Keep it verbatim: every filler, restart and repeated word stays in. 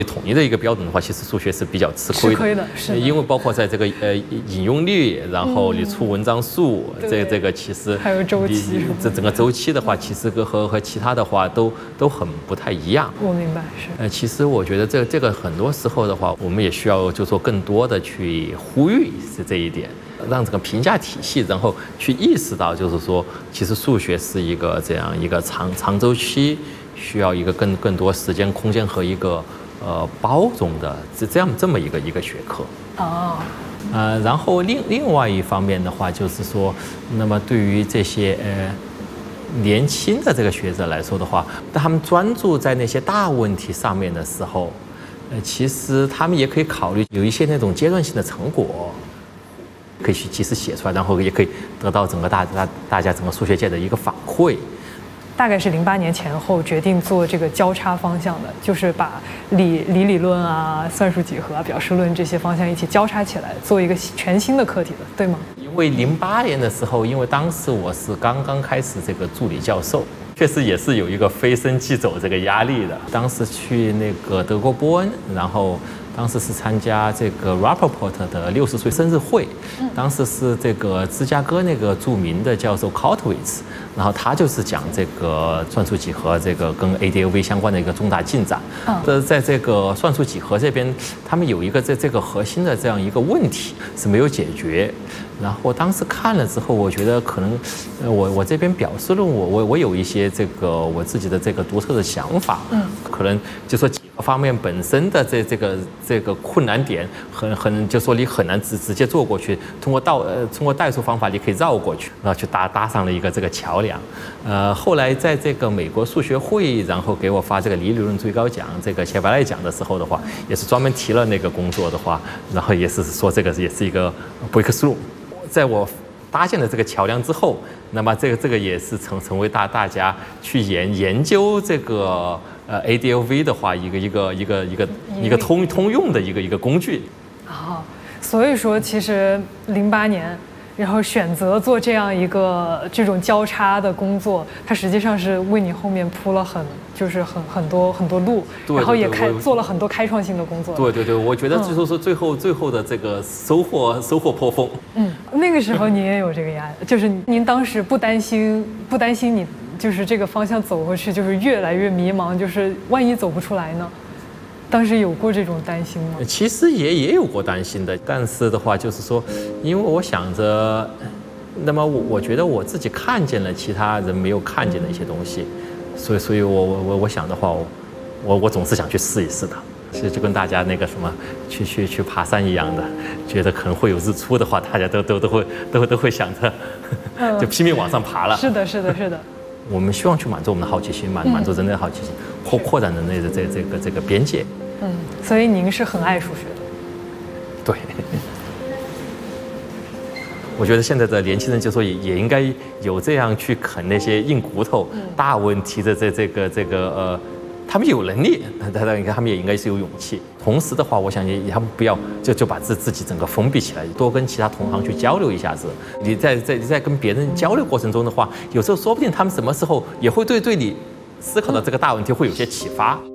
统一的一个标准的话，其实数学是比较吃亏的， 吃亏的是的因为包括在这个呃引用率，然后你出文章数， 嗯、 这这个其实还有周期， 这整个周期的话，其实和和和其他的话都都很不太一样。 我明白是。 呃，其实我觉得这这个很多时候的话，我们也需要就说更多的去呼吁是这一点，让整个评价体系，然后去意识到，就是说，其实数学是一个这样一个长长周期，需要一个更更多时间、空间和一个。呃，包容的是这样这么一个一个学科哦， 呃，然后另另外一方面的话，就是说，那么对于这些呃年轻的这个学者来说的话，当他们专注在那些大问题上面的时候，呃，其实他们也可以考虑有一些那种阶段性的成果，可以去及时写出来，然后也可以得到整个大大大家整个数学界的一个反馈。 大概是零八年前后决定做这个交叉方向的，就是把理理理论啊、算术几何啊、表示论这些方向一起交叉起来，做一个全新的课题的，对吗？ 因为零八年的时候，因为当时我是刚刚开始这个助理教授，确实也是有一个飞升即走这个压力的。当时去那个德国波恩，然后当时是参加这个 Rappaport 的六十岁生日会，当时是这个芝加哥那个著名的教授 Koutowitz， 然后他就是讲这个算术几何这个跟 A D L V 相关的一个重大进展。这在这个算术几何这边，他们有一个这这个核心的这样一个问题是没有解决。然后我当时看了之后，我觉得可能，呃，我我这边表示论我我我有一些这个我自己的这个独特的想法，嗯，可能就说几个方面本身的这这个这个困难点很很就说你很难直直接做过去，通过倒呃通过代数方法你可以绕过去，然后去搭搭上了一个这个桥梁，呃，后来在这个美国数学会，然后给我发这个理论最高奖这个切巴赖奖的时候的话，也是专门提了那个工作的话，然后也是说这个也是一个 breakthrough。在我搭建了这个桥梁之后，那么这个这个也是成成为大大家去研研究这个呃 A D L V 的话，一个一个一个一个一个通通用的一个一个工具。 哦，所以说其实零八年，然后选择做这样一个这种交叉的工作，它实际上是为你后面铺了很就是很很多很多路， 对对对， 然后也开做了很多开创性的工作。 对对对，我觉得就是说最后、嗯、最后的这个收获收获颇丰。 嗯，那个时候您也有这个压力，就是您当时不担心不担心你就是这个方向走过去就是越来越迷茫，就是万一走不出来呢？当时有过这种担心吗？ 其实也也有过担心的，但是的话就是说，因为我想着，那么我我觉得我自己看见了其他人没有看见的一些东西，所以所以我我我我想的话，我我我总是想去试一试的。其实就跟大家那个什么去去去爬山一样的，觉得可能会有日出的话，大家都都都会都都会想着，就拼命往上爬了。 是的，是的，是的。 我们希望去满足我们的好奇心，满满足人类的好奇心，扩扩展人类的这这个这个边界。 嗯，所以您是很爱数学的。 对。我觉得现在的年轻人就说也也应该有这样去啃那些硬骨头、嗯、大问题的这这个这个呃。他们有能力，他他他们也应该是有勇气。同时的话，我想也他们不要就就把自自己整个封闭起来，多跟其他同行去交流一下子。你在在在跟别人交流过程中的话，有时候说不定他们什么时候也会对对你思考的这个大问题会有些启发。